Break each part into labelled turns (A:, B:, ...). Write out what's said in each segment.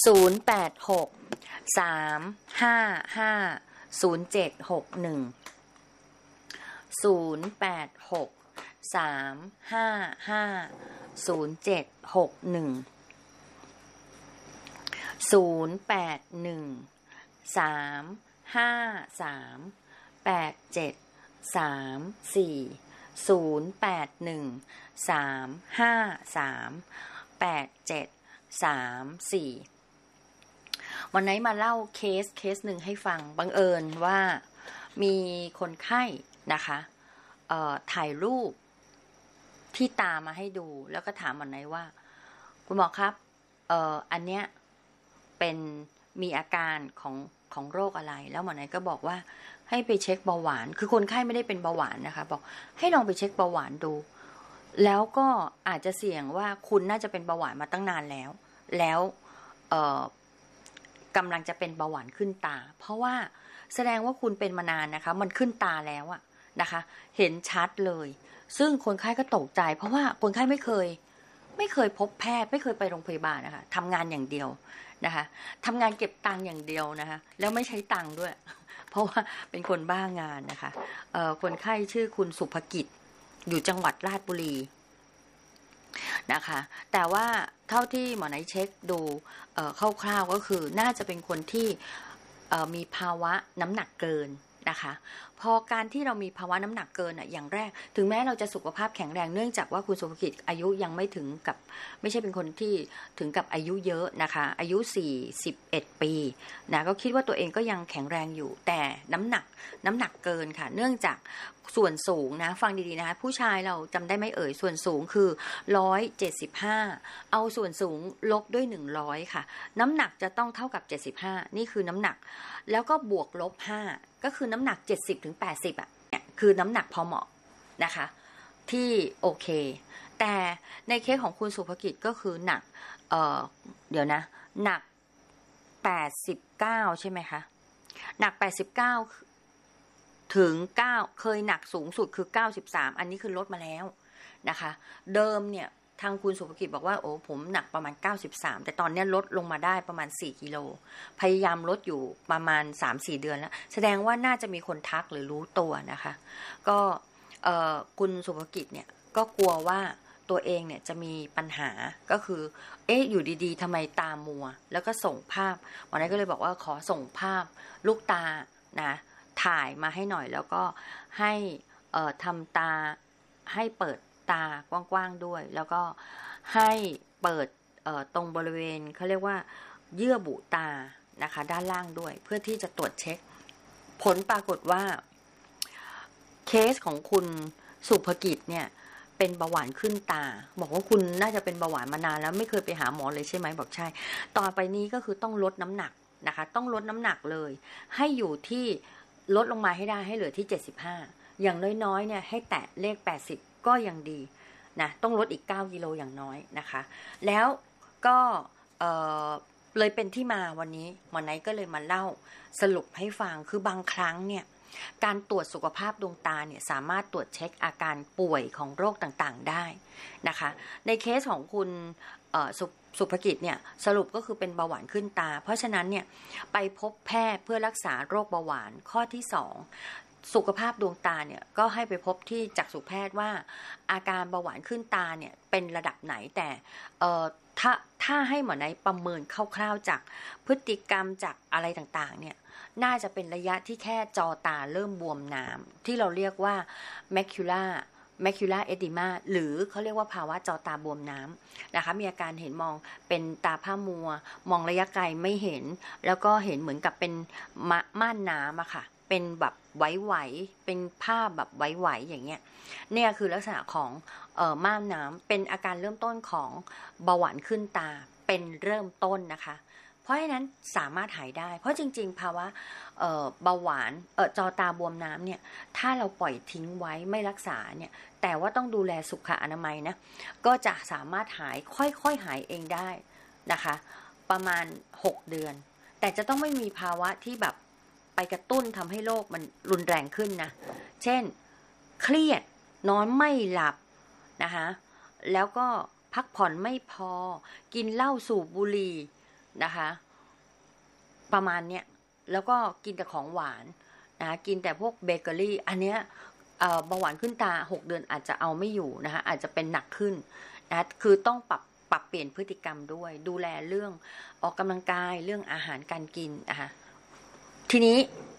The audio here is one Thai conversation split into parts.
A: วันนี้มาเล่าเคสหนึ่งให้ฟังบังเอิญว่ามีคนไข้นะคะถ่ายรูปที่ตามาให้ดูแล้วก็ถามหมอไหนว่าคุณหมอครับอันเนี้ยเป็นมีอาการของโรคอะไรแล้วหมอไหนก็บอกว่าให้ไปเช็คเบาหวานคือคนไข้ไม่ได้เป็นเบาหวานนะคะบอกให้ลองไปเช็คเบาหวานดูแล้วก็อาจจะเสี่ยงว่าคุณน่าจะเป็นเบาหวานมาตั้งนานแล้วกำลังจะเป็นเบาหวานขึ้นตาเพราะว่าแสดงว่าคุณเป็นมานานนะคะมันขึ้นตาแล้วอะนะคะเห็นชัดเลยซึ่งคนไข้ก็ตกใจเพราะว่าคนไข้ไม่เคยพบแพทย์ไม่เคยไปโรงพยาบาลนะคะทำงานอย่างเดียวนะคะทำงานเก็บตังค์อย่างเดียวนะคะแล้วไม่ใช้ตังค์ด้วยเพราะว่าเป็นคนบ้างานนะคะคนไข้ชื่อคุณสุภกิจอยู่จังหวัดราชบุรีนะคะแต่ว่าเท่าที่หมอไหนเช็คดูคร่าวๆก็คือน่าจะเป็นคนที่มีภาวะน้ำหนักเกินนะคะพอการที่เรามีภาวะน้ำหนักเกินอย่างแรกถึงแม้เราจะสุขภาพแข็งแรงเนื่องจากว่าคุณสุภกิจอายุยังไม่ถึงกับไม่ใช่เป็นคนที่ถึงกับอายุเยอะนะคะอายุ41ปีนะก็คิดว่าตัวเองก็ยังแข็งแรงอยู่แต่น้ำหนักเกินค่ะเนื่องจากส่วนสูงนะฟังดีๆนะคะผู้ชายเราจำได้ไหมส่วนสูงคือ175เอาส่วนสูงลบด้วย100ค่ะน้ำหนักจะต้องเท่ากับ75นี่คือน้ำหนักแล้วก็บวกลบ5ก็คือน้ำหนัก70ถึง80เนี่ยคือน้ำหนักพอเหมาะนะคะที่โอเคแต่ในเคสของคุณสุภกิจก็คือหนักเดี๋ยวนะหนัก89ใช่ไหมคะหนัก89ถึง9เคยหนักสูงสุดคือ93อันนี้คือลดมาแล้วนะคะเดิมเนี่ยทางคุณสุภกิจบอกว่าโอ้ผมหนักประมาณ93แต่ตอนนี้ลดลงมาได้ประมาณ4กิโลพยายามลดอยู่ประมาณ 3-4 เดือนแล้วแสดงว่าน่าจะมีคนทักหรือรู้ตัวนะคะก็คุณสุภกิจเนี่ยก็กลัวว่าตัวเองเนี่ยจะมีปัญหาก็คืออยู่ดีๆทำไมตามัวแล้วก็ส่งภาพวันนี้ก็เลยบอกว่าขอส่งภาพลูกตานะถ่ายมาให้หน่อยแล้วก็ให้ทำตาให้เปิดตากว้างๆด้วยแล้วก็ให้เปิดตรงบริเวณเขาเรียกว่าเยื่อบุตานะคะด้านล่างด้วยเพื่อที่จะตรวจเช็คผลปรากฏว่าเคสของคุณสุภกิจเนี่ยเป็นเบาหวานขึ้นตาบอกว่าคุณน่าจะเป็นเบาหวานมานานแล้วไม่เคยไปหาหมอเลยใช่ไหมบอกใช่ต่อไปนี้ก็คือต้องลดน้ำหนักนะคะต้องลดน้ำหนักเลยให้อยู่ที่ลดลงมาให้ได้ให้เหลือที่75อย่างน้อยๆเนี่ยให้แตะเลข80ก็ยังดีนะต้องลดอีก9กิโลอย่างน้อยนะคะแล้วก็เลยเป็นที่มาวันนี้หมอไนท์ก็เลยมาเล่าสรุปให้ฟังคือบางครั้งเนี่ยการตรวจสุขภาพดวงตาเนี่ยสามารถตรวจเช็คอาการป่วยของโรคต่างๆได้นะคะในเคสของคุณสุภกิจเนี่ยสรุปก็คือเป็นเบาหวานขึ้นตาเพราะฉะนั้นเนี่ยไปพบแพทย์เพื่อรักษาโรคเบาหวานข้อที่2สุขภาพดวงตาเนี่ยก็ให้ไปพบที่จักษุแพทย์ว่าอาการเบาหวานขึ้นตาเนี่ยเป็นระดับไหนแต่ถ้าให้หมอไนท์ประเมินคร่าวๆจากพฤติกรรมจากอะไรต่างๆเนี่ยน่าจะเป็นระยะที่แค่จอตาเริ่มบวมน้ำที่เราเรียกว่า macular edema หรือเขาเรียกว่าภาวะจอตาบวมน้ำนะคะมีอาการเห็นมองเป็นตาผ้ามัวมองระยะไกลไม่เห็นแล้วก็เห็นเหมือนกับเป็นม่านน้ำอะค่ะเป็นแบบไหวๆเป็นภาพแบบไหวๆอย่างเงี้ยเนี่ยคือลักษณะของม่านน้ำเป็นอาการเริ่มต้นของเบาหวานขึ้นตาเป็นเริ่มต้นนะคะเพราะฉะนั้นสามารถหายได้เพราะจริงๆภาวะเบาหวานจอตาบวมน้ำเนี่ยถ้าเราปล่อยทิ้งไว้ไม่รักษาเนี่ยแต่ว่าต้องดูแลสุขอนามัยนะก็จะสามารถหายค่อยๆหายเองได้นะคะประมาณ6เดือนแต่จะต้องไม่มีภาวะที่แบบไปกระตุ้นทำให้โรคมันรุนแรงขึ้นนะเช่นเครียดนอนไม่หลับนะคะแล้วก็พักผ่อนไม่พอกินเหล้าสูบบุหรี่นะคะประมาณเนี้ยแล้วก็กินแต่ของหวานนะกินแต่พวกเบเกอรี่อันเนี้ยเบาหวานขึ้นตา6 เดือนอาจจะเอาไม่อยู่นะคะอาจจะเป็นหนักขึ้นนะคือต้องปรับเปลี่ยนพฤติกรรมด้วยดูแลเรื่องออกกำลังกายเรื่องอาหารการกินนะคะทีนี้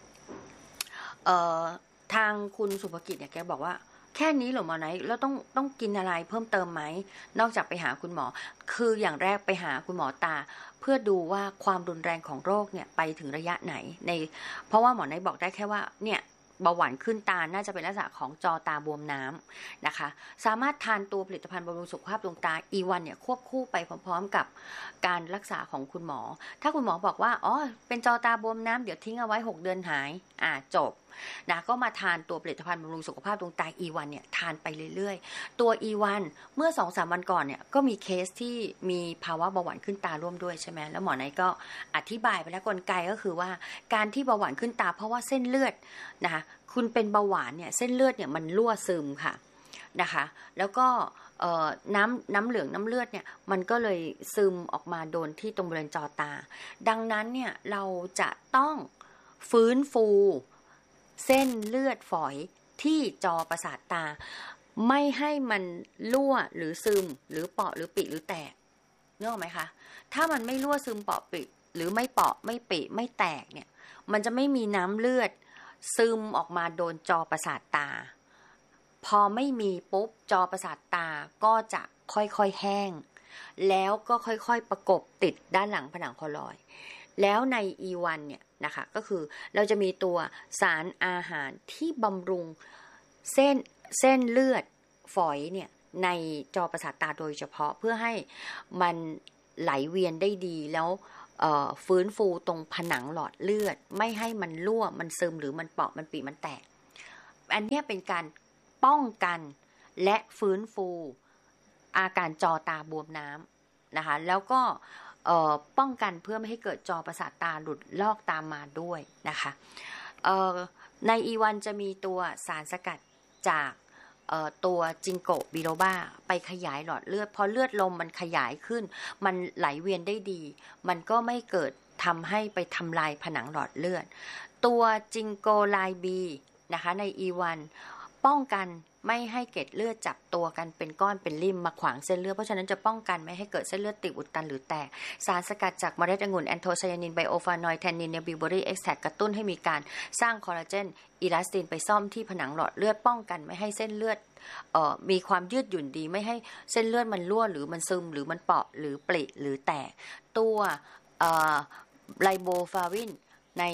A: ทางคุณสุภกิจเนี่ยแกบอกว่าแค่นี้เหรอหมอไหนแล้วต้องกินอะไรเพิ่มเติมไหมนอกจากไปหาคุณหมอคืออย่างแรกไปหาคุณหมอตาเพื่อดูว่าความรุนแรงของโรคเนี่ยไปถึงระยะไหนเพราะว่าหมอไหนบอกได้แค่ว่าเนี่ยเบาหวานขึ้นตาน่าจะเป็นลักษณะของจอตาบวมน้ำนะคะสามารถทานตัวผลิตภัณฑ์บำรุงสุขภาพดวงตา E1 เนี่ยควบคู่ไปพร้อมๆกับการรักษาของคุณหมอถ้าคุณหมอบอกว่าอ๋อเป็นจอตาบวมน้ำเดี๋ยวทิ้งเอาไว้6 เดือนหายจบนะก็มาทานตัวผลิตภัณฑ์บำรุงสุขภาพดวงตา E1 เนี่ยทานไปเรื่อยๆตัว E1 เมื่อ 2-3 วันก่อนเนี่ยก็มีเคสที่มีภาวะเบาหวานขึ้นตาร่วมด้วยใช่ไหมแล้วหมอไหนก็อธิบายไปแล้วกลไกก็คือว่าการที่เบาหวานขึ้นตาเพราะว่าเส้นเลือดนะคะคุณเป็นเบาหวานเนี่ยเส้นเลือดเนี่ยมันรั่วซึมค่ะนะคะแล้วก็น้ำเหลืองน้ำเลือดเนี่ยมันก็เลยซึมออกมาโดนที่ตรงบริเวณจอตาดังนั้นเนี่ยเราจะต้องฟื้นฟูเส้นเลือดฝอยที่จอประสาทตาไม่ให้มันรั่วหรือซึมหรือเปาะหรือปิหรือแตกนึกออกไหมคะถ้ามันไม่รั่วซึมเปาะปิหรือไม่เปาะไม่ปิไม่แตกเนี่ยมันจะไม่มีน้ำเลือดซึมออกมาโดนจอประสาทตาพอไม่มีปุ๊บจอประสาทตาก็จะค่อยๆแห้งแล้วก็ค่อยๆประกบติดด้านหลังผนังคอลอยด์แล้วใน E1 เนี่ยนะคะก็คือเราจะมีตัวสารอาหารที่บำรุงเส้นเลือดฝอยเนี่ยในจอประสาทตาโดยเฉพาะเพื่อให้มันไหลเวียนได้ดีแล้วฟื้นฟูตรงผนังหลอดเลือดไม่ให้มันรั่วมันซึมหรือมันเปาะมันปีมันแตกอันนี้เป็นการป้องกันและฟื้นฟูอาการจอตาบวมน้ำนะคะแล้วก็ป้องกันเพื่อไม่ให้เกิดจอประสาทตาหลุดลอกตามมาด้วยนะคะใน E1 จะมีตัวสารสกัดจากตัวจิงโกบิโลบาไปขยายหลอดเลือดพอเลือดลมมันขยายขึ้นมันไหลเวียนได้ดีมันก็ไม่เกิดทำให้ไปทำลายผนังหลอดเลือดตัวจิงโกไลบีนะคะใน E1 ป้องกันไม่ให้เกล็ดเลือดจับตัวกันเป็นก้อนเป็นริ่มมาขวางเส้นเลือดเพราะฉะนั้นจะป้องกันไม่ให้เกิดเส้นเลือดตีบอุดตันหรือแตกสารสกัดจากเมล็ดองุ่นแอนโทไซยานินไบโอฟานอยด์แทนนินเนบิวเบอรี่เอ็กซ์แทรกกระตุ้นให้มีการสร้างคอลลาเจนอิลาสตินไปซ่อมที่ผนังหลอดเลือดป้องกันไม่ให้เส้นเลือดมีความยืดหยุ่นดีไม่ให้เส้นเลือดมันรั่วหรือมันซึมหรือมันเปาะหรือปริหรือแตกตัวไลโบฟาวินใน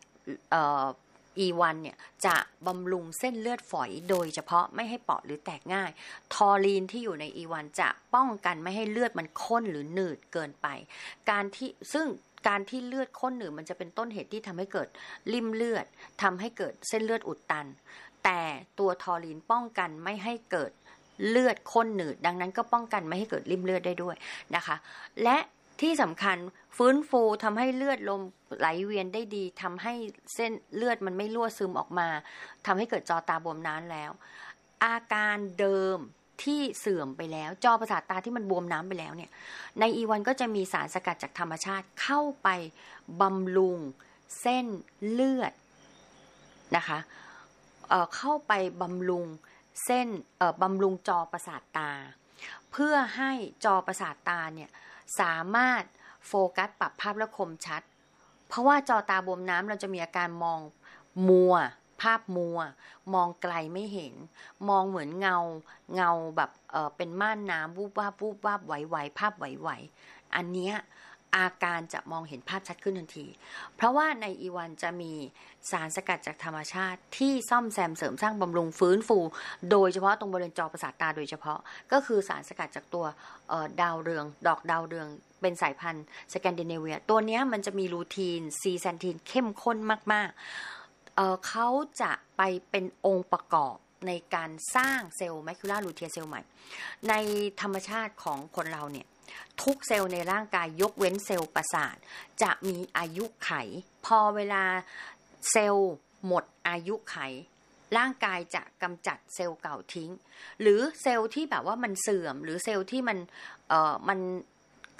A: E1 เนี่ยจะบำรุงเส้นเลือดฝอยโดยเฉพาะไม่ให้เปาะหรือแตกง่ายทอรีนที่อยู่ใน E1 จะป้องกันไม่ให้เลือดมันข้นหรือหนืดเกินไปการที่เลือดข้นหนืดมันจะเป็นต้นเหตุที่ทำให้เกิดริ่มเลือดทำให้เกิดเส้นเลือดอุดตันแต่ตัวทอรีนป้องกันไม่ให้เกิดเลือดข้นหนืดดังนั้นก็ป้องกันไม่ให้เกิดริ่มเลือดได้ด้วยนะคะและที่สำคัญฟื้นฟูทำให้เลือดลมไหลเวียนได้ดีทำให้เส้นเลือดมันไม่รั่วซึมออกมาทำให้เกิดจอตาบวมน้ำแล้วอาการเดิมที่เสื่อมไปแล้วจอประสาทตาที่มันบวมน้ำไปแล้วเนี่ยใน E1 ก็จะมีสารสกัดจากธรรมชาติเข้าไปบำรุงเส้นเลือดนะคะเข้าไปบำรุงเส้นบำรุงจอประสาทตาเพื่อให้จอประสาทตาเนี่ยสามารถโฟกัสปรับภาพและคมชัดเพราะว่าจอตาบวมน้ำเราจะมีอาการมองมัวภาพมัวมองไกลไม่เห็นมองเหมือนเงาแบบเป็นม่านน้ำวูบวาบวูบวาบไหวๆภาพไหวๆอันเนี้ยอาการจะมองเห็นภาพชัดขึ้นทันทีเพราะว่าใน E1 จะมีสารสกัดจากธรรมชาติที่ซ่อมแซมเสริมสร้างบำรุงฟื้นฟูโดยเฉพาะตรงบริเวณจอประสาทตาโดยเฉพาะก็คือสารสกัดจากตัวดาวเรืองดอกดาวเรืองเป็นสายพันธุ์สแกนดิเนเวียตัวนี้มันจะมีลูทีนซีแซนทีนเข้มข้นมากๆเขาจะไปเป็นองค์ประกอบในการสร้างเซลล์แมคิวลาร์ลูเทียเซลล์ใหม่ในธรรมชาติของคนเราเนี่ยทุกเซลล์ในร่างกายยกเว้นเซลล์ประสาทจะมีอายุไขพอเวลาเซลล์หมดอายุไขร่างกายจะกำจัดเซลล์เก่าทิ้งหรือเซลล์ที่แบบว่ามันเสื่อมหรือเซลล์ที่มัน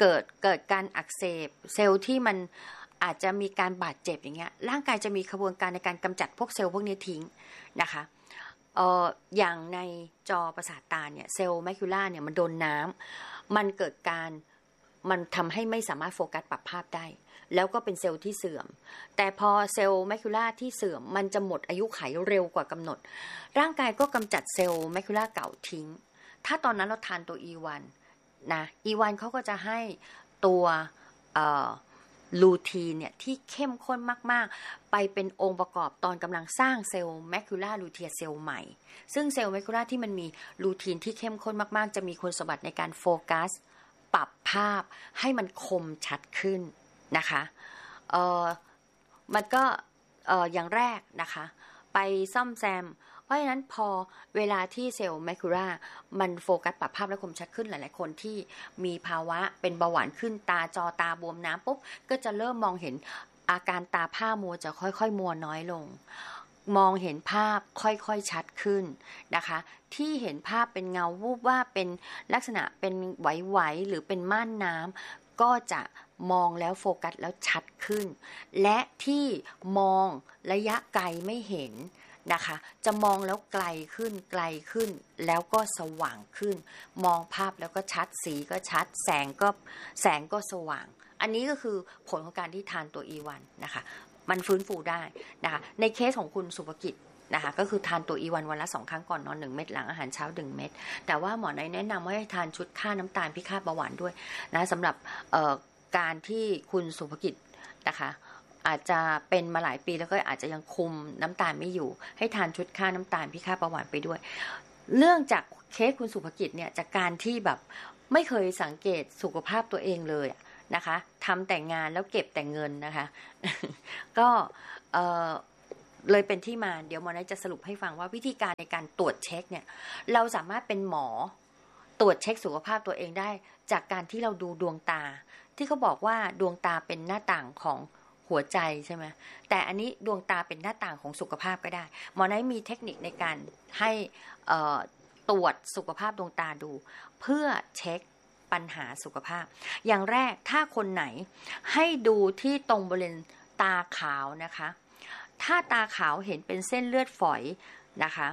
A: เกิดการอักเสบเซลล์ที่มันอาจจะมีการบาดเจ็บอย่างเงี้ยร่างกายจะมีกระบวนการในการกำจัดพวกเซลล์พวกนี้ทิ้งนะคะอย่างในจอประสาทตาเนี่ยเซลล์แมคูล่าเนี่ยมันโดนน้ำมันเกิดการมันทำให้ไม่สามารถโฟกัสปรับภาพได้แล้วก็เป็นเซลล์ที่เสื่อมแต่พอเซลล์แมคูล่าที่เสื่อมมันจะหมดอายุขัยเร็วกว่ากำหนดร่างกายก็กำจัดเซลล์แมคูล่าเก่าทิ้งถ้าตอนนั้นเราทานตัว E1 นะ E1 เขาก็จะให้ตัวลูทีนเนี่ยที่เข้มข้นมากๆไปเป็นองค์ประกอบตอนกำลังสร้างเซลล์แมคูล่าลูเทียเซลล์ใหม่ซึ่งเซลล์แมคูล่าที่มันมีลูทีนที่เข้มข้นมากๆจะมีคุณสมบัติในการโฟกัสปรับภาพให้มันคมชัดขึ้นนะคะมันก็อย่างแรกนะคะไปซ่อมแซมเพราะฉะนั้นพอเวลาที่เซลล์แมคูล่ามันโฟกัสปรับภาพและคมชัดขึ้นหลายๆคนที่มีภาวะเป็นเบาหวานขึ้นตาจอตาบวมน้ำปุ๊บก็จะเริ่มมองเห็นอาการตาผ้ามัวจะค่อยๆมัวน้อยลงมองเห็นภาพค่อยๆชัดขึ้นนะคะที่เห็นภาพเป็นเงาวูบว่าเป็นลักษณะเป็นไหวๆหรือเป็นม่านน้ำก็จะมองแล้วโฟกัสแล้วชัดขึ้นและที่มองระยะไกลไม่เห็นนะคะจะมองแล้วไกลขึ้นแล้วก็สว่างขึ้นมองภาพแล้วก็ชัดสีก็ชัดแสงก็สว่างอันนี้ก็คือผลของการที่ทานตัว E1 นะคะมันฟื้นฟูได้นะคะในเคสของคุณสุภกิจนะคะก็คือทานตัว E1 วันละ2ครั้งก่อนนอน1เม็ดหลังอาหารเช้า1เม็ดแต่ว่าหมอแนะนำว่าให้ทานชุดค่าน้ำตาลพิฆาตเบาหวานด้วยนะสำหรับการที่คุณสุภกิจนะคะอาจจะเป็นมาหลายปีแล้วก็อาจจะยังคุมน้ำตาลไม่อยู่ให้ทานชุดค่าน้ำตาลพิฆาตเบาหวานไปด้วยเรื่องจากเคสคุณสุภกิจเนี่ยจากการที่แบบไม่เคยสังเกตสุขภาพตัวเองเลยนะคะทำแต่งานแล้วเก็บแต่เงินนะคะ ก็เลยเป็นที่มาเดี๋ยวหมอนัทจะสรุปให้ฟังว่าวิธีการในการตรวจเช็คเนี่ยเราสามารถเป็นหมอตรวจเช็คสุขภาพตัวเองได้จากการที่เราดูดวงตาที่เขาบอกว่าดวงตาเป็นหน้าต่างของหัวใจใช่ไหมแต่อันนี้ดวงตาเป็นหน้าต่างของสุขภาพก็ได้หมอนัทมีเทคนิคในการให้ตรวจสุขภาพดวงตาดูเพื่อเช็คปัญหาสุขภาพอย่างแรกถ้าคนไหนให้ดูที่ตรงบริเวณตาขาวนะคะถ้าตาขาวเห็นเป็นเส้นเลือดฝอยนะคะ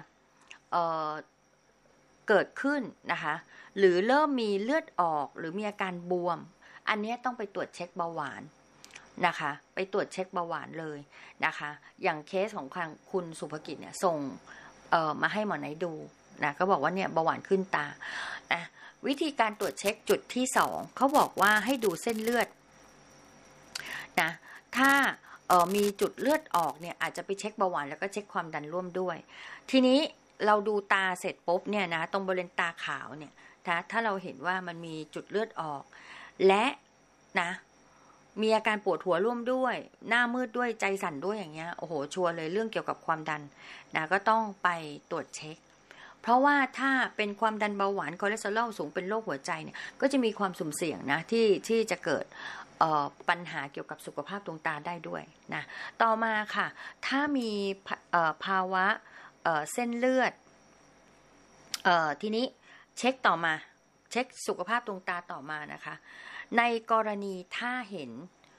A: เกิดขึ้นนะคะหรือเริ่มมีเลือดออกหรือมีอาการบวมอันนี้ต้องไปตรวจเช็คเบาหวานนะคะไปตรวจเช็คเบาหวานเลยนะคะอย่างเคสของคุณสุภกิจเนี่ยส่งมาให้หมอไหนดูนะก็บอกว่าเนี่ยเบาหวานขึ้นตาวิธีการตรวจเช็คจุดที่2เขาบอกว่าให้ดูเส้นเลือดนะถ้ามีจุดเลือดออกเนี่ยอาจจะไปเช็คเบาหวานแล้วก็เช็คความดันร่วมด้วยทีนี้เราดูตาเสร็จปุ๊บเนี่ยนะตรงบริเวณตาขาวเนี่ยถ้าเราเห็นว่ามันมีจุดเลือดออกและนะมีอาการปวดหัวร่วมด้วยหน้ามืดด้วยใจสั่นด้วยอย่างเงี้ยโอ้โหชัวร์เลยเรื่องเกี่ยวกับความดันนะก็ต้องไปตรวจเช็คเพราะว่าถ้าเป็นความดันเบาหวานคอเลสเตอรอลสูงเป็นโรคหัวใจเนี่ยก็จะมีความสุ่มเสี่ยงนะที่จะเกิดปัญหาเกี่ยวกับสุขภาพดวงตาได้ด้วยนะต่อมาค่ะถ้ามีภาวะเส้นเลือดทีนี้เช็คต่อมาเช็คสุขภาพดวงตาต่อมานะคะในกรณีถ้าเห็น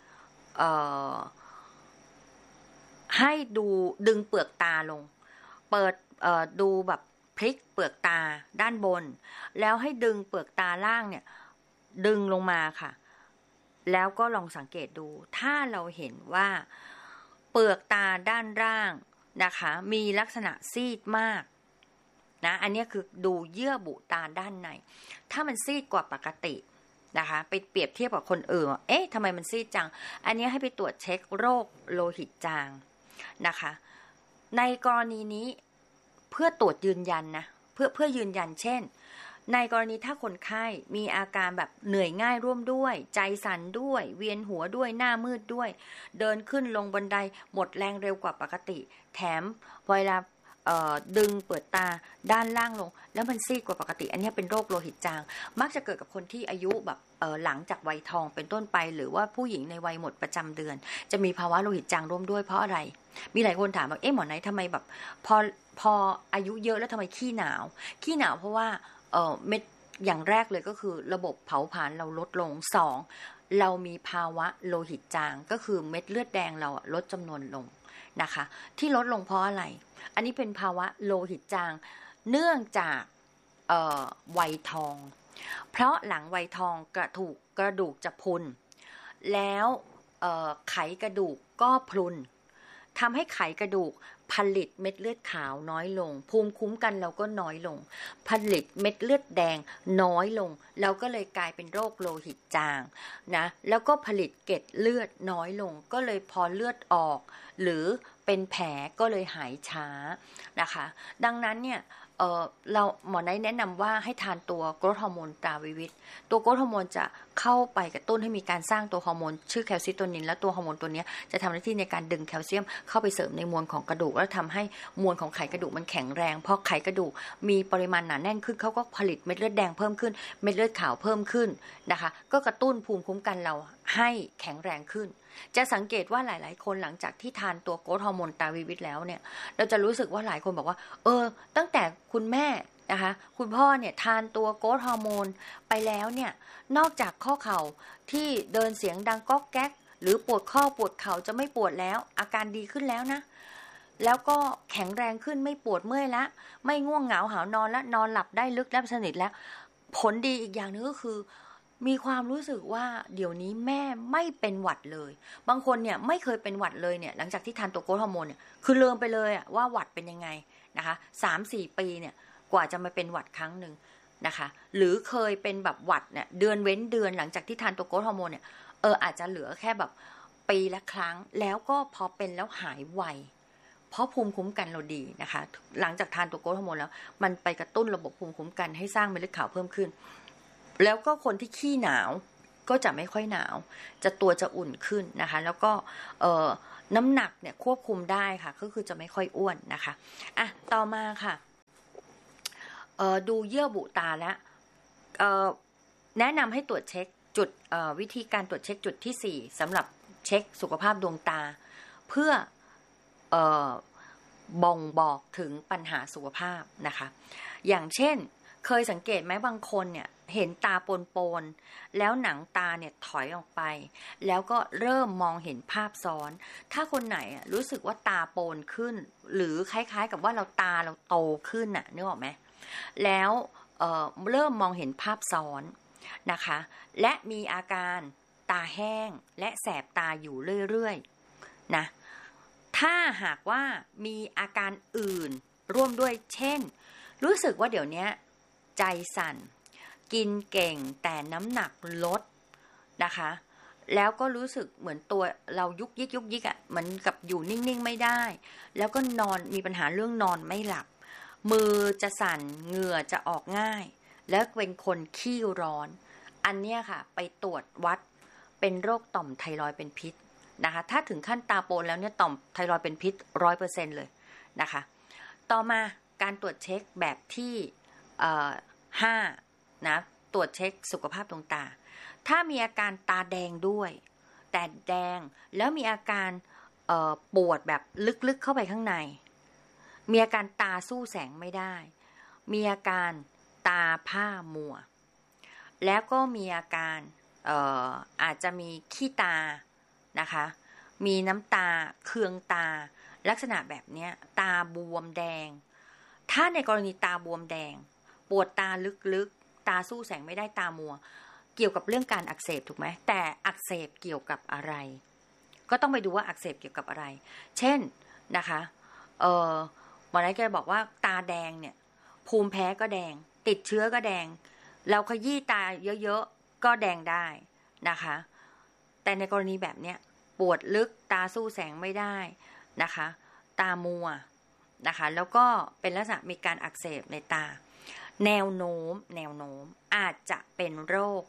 A: ให้ดึงเปลือกตาลงเปิดดูแบบพลิกเปลือกตาด้านบนแล้วให้ดึงเปลือกตาล่างเนี่ยดึงลงมาค่ะแล้วก็ลองสังเกตดูถ้าเราเห็นว่าเปลือกตาด้านล่างนะคะมีลักษณะซีดมากนะอันนี้คือดูเยื่อบุตาด้านในถ้ามันซีดกว่าปกตินะคะไปเปรียบเทียบกับคนอื่นเอ๊ะทำไมมันซีดจังอันนี้ให้ไปตรวจเช็คโรคโลหิตจางนะคะในกรณีนี้เพื่อตรวจยืนยันนะเพื่อยืนยันเช่นในกรณีถ้าคนไข้มีอาการแบบเหนื่อยง่ายร่วมด้วยใจสั่นด้วยเวียนหัวด้วยหน้ามืดด้วยเดินขึ้นลงบันไดหมดแรงเร็วกว่าปกติแถมเวลาดึงเปิดตาด้านล่างลงแล้วมันซีดกว่าปกติอันนี้เป็นโรคโลหิตจางมักจะเกิดกับคนที่อายุแบบหลังจากวัยทองเป็นต้นไปหรือว่าผู้หญิงในวัยหมดประจำเดือนจะมีภาวะโลหิตจางร่วมด้วยเพราะอะไรมีหลายคนถามว่าหมอไหนทำไมแบบพออายุเยอะแล้วทำไมขี้หนาวเพราะว่าเม็ดอย่างแรกเลยก็คือระบบเผาผลาญเราลดลง2เรามีภาวะโลหิตจางก็คือเม็ดเลือดแดงเราลดจำนวนลงนะคะที่ลดลงเพราะอะไรอันนี้เป็นภาวะโลหิตจางเนื่องจากวัยทองเพราะหลังวัยทองกระดูกจะพรุนแล้วไขกระดูกก็พรุนทำให้ไขกระดูกผลิตเม็ดเลือดขาวน้อยลงภูมิคุ้มกันเราก็น้อยลงผลิตเม็ดเลือดแดงน้อยลงเราก็เลยกลายเป็นโรคโลหิตจางนะแล้วก็ผลิตเกล็ดเลือดน้อยลงก็เลยพอเลือดออกหรือเป็นแผลก็เลยหายช้านะคะดังนั้นเนี่ยเราหมอไนท์แนะนำว่าให้ทานตัวโกรทฮอร์โมนตราวิวิตตัวโกรทฮอร์โมนจะเข้าไปกระตุ้นให้มีการสร้างตัวฮอร์โมนชื่อแคลซิโตนินและตัวฮอร์โมนตัวนี้จะทำหน้าที่ในการดึงแคลเซียมเข้าไปเสริมในมวลของกระดูกแล้วทำให้มวลของไขกระดูกมันแข็งแรงเพราะไขกระดูกมีปริมาณหนาแน่นขึ้นเขาก็ผลิตเม็ดเลือดแดงเพิ่มขึ้นเม็ดเลือดขาวเพิ่มขึ้นนะคะก็กระตุ้นภูมิคุ้มกันเราให้แข็งแรงขึ้นจะสังเกตว่าหลายๆคนหลังจากที่ทานตัวโกรทฮอร์โมนตราวิวิตแล้วเนี่ยเราจะรู้สึกว่าหลายคนบอกว่าตั้งแต่คุณแม่นะคะคุณพ่อเนี่ยทานตัวโกรทฮอร์โมนไปแล้วเนี่ยนอกจากข้อเข่าที่เดินเสียงดังก๊อกแก๊กหรือปวดข้อปวดเข่าจะไม่ปวดแล้วอาการดีขึ้นแล้วนะแล้วก็แข็งแรงขึ้นไม่ปวดเมื่อยละไม่ง่วงเหงาหาวนอนและนอนหลับได้ลึกและสนิทแล้วผลดีอีกอย่างนึงก็คือมีความรู้สึกว่าเดี๋ยวนี้แม่ไม่เป็นหวัดเลยบางคนเนี่ยไม่เคยเป็นหวัดเลยเนี่ยหลังจากที่ทานตัวโกรทฮอร์โมนเนี่ยคือลืมไปเลยอะว่าหวัดเป็นยังไงนะคะ3-4 ปีเนี่ยกว่าจะมาเป็นหวัดครั้งหนึ่งนะคะหรือเคยเป็นแบบหวัดเนี่ยเดือนเว้นเดือนหลังจากที่ทานตัวโกรทฮอร์โมนเนี่ยอาจจะเหลือแค่แบบปีละครั้งแล้วก็พอเป็นแล้วหายไวเพราะภูมิคุ้มกันเราดีนะคะหลังจากทานตัวโกรทฮอร์โมนแล้วมันไปกระตุ้นระบบภูมิคุ้มกันให้สร้างเม็ดเลือดขาวเพิ่มขึ้นแล้วก็คนที่ขี้หนาวก็จะไม่ค่อยหนาวตัวจะอุ่นขึ้นนะคะแล้วก็น้ำหนักเนี่ยควบคุมได้ค่ะก็คือจะไม่ค่อยอ้วนนะคะอ่ะต่อมาค่ะดูเยื่อบุตาแล้วแนะนำให้ตรวจเช็คจุดวิธีการตรวจเช็คจุดที่4สำหรับเช็คสุขภาพดวงตาเพื่อบ่งบอกถึงปัญหาสุขภาพนะคะอย่างเช่นเคยสังเกตไหมบางคนเนี่ยเห็นตาปนๆแล้วหนังตาเนี่ยถอยออกไปแล้วก็เริ่มมองเห็นภาพซ้อนถ้าคนไหนรู้สึกว่าตาโปนขึ้นหรือคล้ายๆกับว่าตาเราโตขึ้นน่ะนึกออกไหมแล้วเริ่มมองเห็นภาพซ้อนนะคะและมีอาการตาแห้งและแสบตาอยู่เรื่อยๆนะถ้าหากว่ามีอาการอื่นร่วมด้วยเช่นรู้สึกว่าเดี๋ยวนี้ใจสั่นกินเก่งแต่น้ำหนักลดนะคะแล้วก็รู้สึกเหมือนตัวเรายุกยิกอ่ะเหมือนกับอยู่นิ่งๆไม่ได้แล้วก็นอนมีปัญหาเรื่องนอนไม่หลับมือจะสั่นเหงื่อจะออกง่ายแล้วเป็นคนขี้ร้อนอันเนี้ยค่ะไปตรวจวัดเป็นโรคต่อมไทรอยด์เป็นพิษนะคะถ้าถึงขั้นตาโปนแล้วเนี่ยต่อมไทรอยด์เป็นพิษ 100% เลยนะคะต่อมาการตรวจเช็คแบบที่5นะตรวจเช็คสุขภาพดวงตาถ้ามีอาการตาแดงด้วยแต่แดงแล้วมีอาการปวดแบบลึกๆเข้าไปข้างในมีอาการตาสู้แสงไม่ได้มีอาการตาผ้ามัวแล้วก็มีอาการอาจจะมีขี้ตานะคะมีน้ำตาเคืองตาลักษณะแบบนี้ตาบวมแดงถ้าในกรณีตาบวมแดงปวดตาลึกๆตาสู้แสงไม่ได้ตามัวเกี่ยวกับเรื่องการอักเสบถูกไหมแต่อักเสบเกี่ยวกับอะไรก็ต้องไปดูว่าอักเสบเกี่ยวกับอะไรเช่นนะคะหมอไนท์แกบอกว่าตาแดงเนี่ยภูมิแพ้ก็แดงติดเชื้อก็แดงเราขยี้ตาเยอะๆก็แดงได้นะคะแต่ในกรณีแบบเนี้ยปวดลึกตาสู้แสงไม่ได้นะคะตามัวนะคะแล้วก็เป็นลักษณะมีการอักเสบในตาแนวโน้มอาจจะเป็นโรค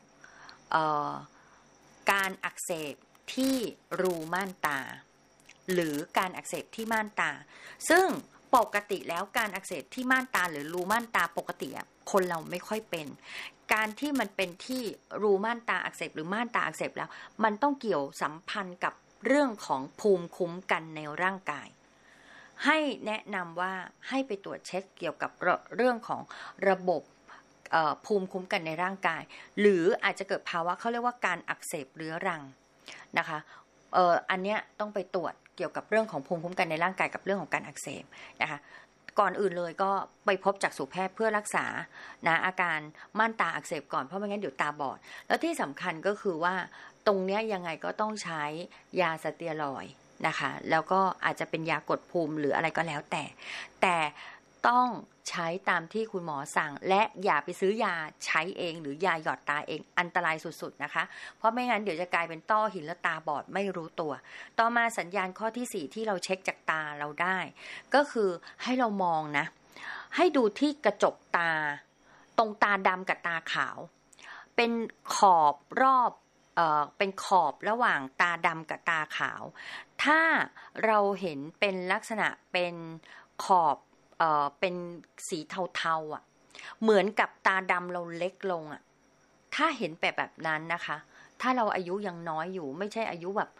A: การอักเสบที่รูม่านตาหรือการอักเสบที่ม่านตาซึ่งปกติแล้วการอักเสบที่ม่านตาหรือรูม่านตาปกติคนเราไม่ค่อยเป็นการที่มันเป็นที่รูม่านตาอักเสบหรือม่านตาอักเสบแล้วมันต้องเกี่ยวสัมพันธ์กับเรื่องของภูมิคุ้มกันในร่างกายให้แนะนำว่าให้ไปตรวจเช็คเกี่ยวกับเรื่องของระบบภูมิคุ้มกันในร่างกายหรืออาจจะเกิดภาวะเขาเรียกว่าการอักเสบเรื้อรังนะคะอันเนี้ยต้องไปตรวจเกี่ยวกับเรื่องของภูมิคุ้มกันในร่างกายกับเรื่องของการอักเสบนะคะก่อนอื่นเลยก็ไปพบจักษุแพทย์เพื่อรักษานะอาการม่านตาอักเสบก่อนเพราะไม่งั้นเดี๋ยวตาบอดแล้วที่สำคัญก็คือว่าตรงเนี้ยยังไงก็ต้องใช้ยาสเตียรอยด์นะคะแล้วก็อาจจะเป็นยากดภูมิหรืออะไรก็แล้วแต่ต้องใช้ตามที่คุณหมอสั่งและอย่าไปซื้อยาใช้เองหรือยาหยอดตาเองอันตรายสุดๆนะคะเพราะไม่งั้นเดี๋ยวจะกลายเป็นต้อหินและตาบอดไม่รู้ตัวต่อมาสัญญาณข้อที่4ที่เราเช็คจากตาเราได้ก็คือให้เรามองนะให้ดูที่กระจกตาตรงตาดำกับตาขาวเป็นขอบรอบเป็นขอบระหว่างตาดำกับตาขาวถ้าเราเห็นเป็นลักษณะเป็นขอบเป็นสีเทาๆอ่ะเหมือนกับตาดำเราเล็กลงอ่ะถ้าเห็นแบบนั้นนะคะถ้าเราอายุยังน้อยอยู่ไม่ใช่อายุแบบ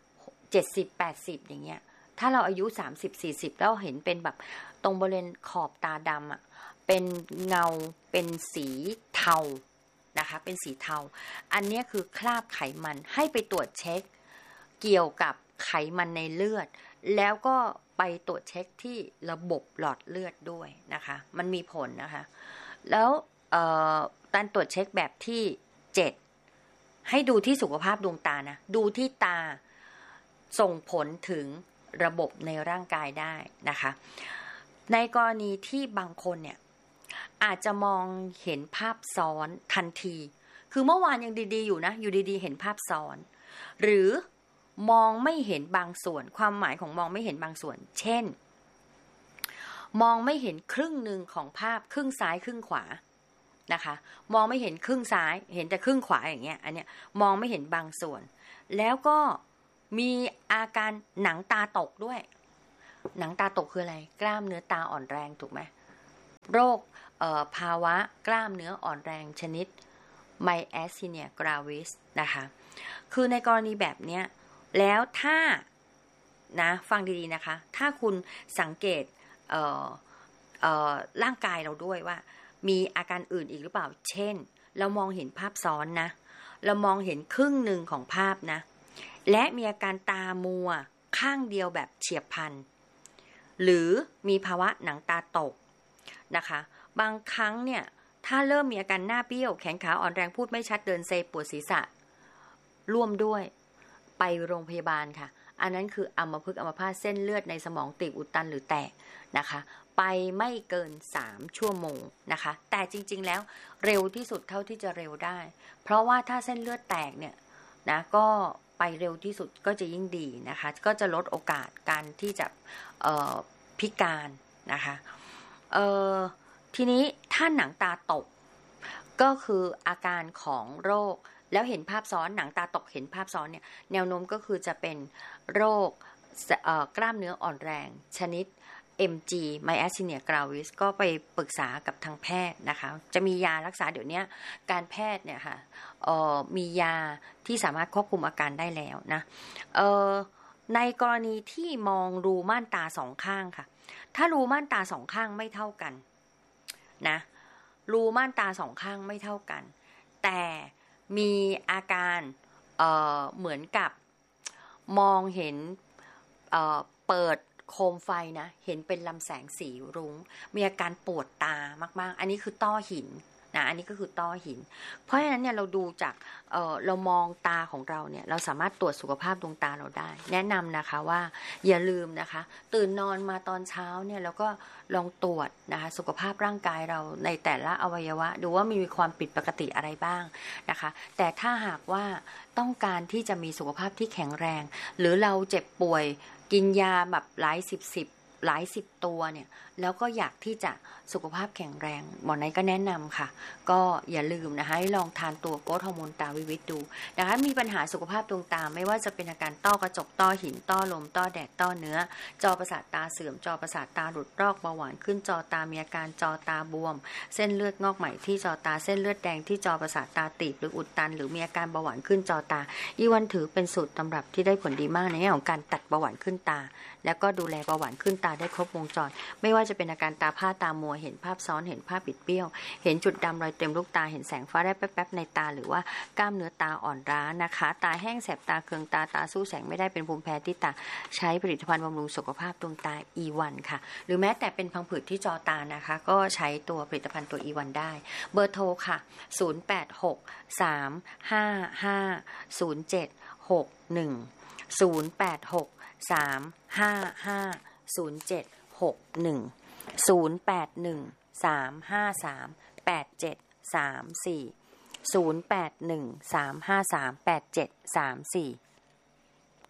A: 70-80อย่างเงี้ยถ้าเราอายุ30-40แล้วเห็นเป็นแบบตรงบริเวณขอบตาดำอ่ะเป็นเงาเป็นสีเทานะคะเป็นสีเทาอันนี้คือคราบไขมันให้ไปตรวจเช็คเกี่ยวกับไขมันในเลือดแล้วก็ไปตรวจเช็คที่ระบบหลอดเลือดด้วยนะคะมันมีผลนะคะแล้วการตรวจเช็คแบบที่7ให้ดูที่สุขภาพดวงตานะดูที่ตาส่งผลถึงระบบในร่างกายได้นะคะในกรณีที่บางคนเนี่ยอาจจะมองเห็นภาพซ้อนทันทีคือเมื่อวานยังดีๆอยู่นะอยู่ดีๆเห็นภาพซ้อนหรือมองไม่เห็นบางส่วนความหมายของมองไม่เห็นบางส่วนเช่นมองไม่เห็นครึ่งหนึ่งของภาพครึ่งซ้ายครึ่งขวานะคะมองไม่เห็นครึ่งซ้ายเห็นแต่ครึ่งขวาอย่างเงี้ยอันเนี้ยมองไม่เห็นบางส่วนแล้วก็มีอาการหนังตาตกด้วยหนังตาตกคืออะไรกล้ามเนื้อตาอ่อนแรงถูกไหมโรคภาวะกล้ามเนื้ออ่อนแรงชนิด myasthenia gravis นะคะคือในกรณีแบบเนี้ยแล้วถ้านะฟังดีๆนะคะถ้าคุณสังเกตร่างกายเราด้วยว่ามีอาการอื่นอีกหรือเปล่าเช่นเรามองเห็นภาพซ้อนนะเรามองเห็นครึ่งหนึ่งของภาพนะและมีอาการตามัวข้างเดียวแบบเฉียบพลันหรือมีภาวะหนังตาตกนะคะบางครั้งเนี่ยถ้าเริ่มมีอาการหน้าเบี้ยวแขนขาอ่อนแรงพูดไม่ชัดเดินเซปวดศีรษะร่วมด้วยไปโรงพยาบาลค่ะอันนั้นคืออัมพฤกษ์อัมพาตเส้นเลือดในสมองตีบอุดตันหรือแตกนะคะไปไม่เกิน3ชั่วโมงนะคะแต่จริงๆแล้วเร็วที่สุดเท่าที่จะเร็วได้เพราะว่าถ้าเส้นเลือดแตกเนี่ยนะก็ไปเร็วที่สุดก็จะยิ่งดีนะคะก็จะลดโอกาสการที่จะพิการนะคะทีนี้ถ้าหนังตาตกก็คืออาการของโรคแล้วเห็นภาพซ้อนหนังตาตกเห็นภาพซ้อนเนี่ยแนวโน้มก็คือจะเป็นโรคกล้ามเนื้ออ่อนแรงชนิด MG myasthenia gravis ก็ไปปรึกษากับทางแพทย์นะคะจะมียารักษาเดี๋ยวนี้การแพทย์เนี่ยค่ะมียาที่สามารถควบคุมอาการได้แล้วนะในกรณีที่มองรูม่านตาสองข้างค่ะถ้ารูม่านตาสองข้างไม่เท่ากันนะรูม่านตาสองข้างไม่เท่ากันแต่มีอาการเหมือนกับมองเห็นเปิดโคมไฟนะเห็นเป็นลำแสงสีรุ้งมีอาการปวดตามากๆอันนี้คือต้อหินนะอันนี้ก็คือต้อหินเพราะฉะนั้นเนี่ยเราดูจากเรามองตาของเราเนี่ยเราสามารถตรวจสุขภาพดวงตาเราได้แนะนำนะคะว่าอย่าลืมนะคะตื่นนอนมาตอนเช้าเนี่ยเราก็ลองตรวจนะคะสุขภาพร่างกายเราในแต่ละอวัยวะดูว่ามีความผิดปกติอะไรบ้างนะคะแต่ถ้าหากว่าต้องการที่จะมีสุขภาพที่แข็งแรงหรือเราเจ็บป่วยกินยาแบบหลายสิบตัวเนี่ยแล้วก็อยากที่จะสุขภาพแข็งแรงหมอไนก็แนะนำค่ะก็อย่าลืมนะคะให้ลองทานตัวโกรทฮอร์โมนตาวิวิตดูนะคะมีปัญหาสุขภาพดวงตาไม่ว่าจะเป็นอาการต้อกระจกต้อหินต้อลมต้อแดดต้อเนื้อจอประสาทตาเสื่อมจอประสาทตาหลุดรอกเบาหวานขึ้นจอตามีอาการจอตาบวมเส้นเลือดงอกใหม่ที่จอตาเส้นเลือดแดงที่จอประสาทตาตีบหรืออุดตันหรือมีอาการเบาหวานขึ้นจอตาอีวันถือเป็นสูตรตำรับที่ได้ผลดีมากในแง่ของการตัดเบาหวานขึ้นตาแล้วก็ดูแลเบาหวานขึ้นตาตาได้ครบวงจรไม่ว่าจะเป็นอาการตาผ้าตามัวเห็นภาพซ้อนเห็นภาพบิดเบี้ยวเห็นจุดดำรอยเต็มลูกตาเห็นแสงฟ้าแลบแป๊บๆในตาหรือว่ากล้ามเนื้อตาอ่อนล้านะคะตาแห้งแสบตาเคืองตาสู้แสงไม่ได้เป็นภูมิแพ้ที่ตาใช้ผลิตภัณฑ์บำรุงสุขภาพดวงตา E1 ค่ะหรือแม้แต่เป็นพังผืดที่จอตานะคะก็ใช้ตัวผลิตภัณฑ์ตัว E1 ได้เบอร์โทรค่ะ0863530761 0863538734 0813538734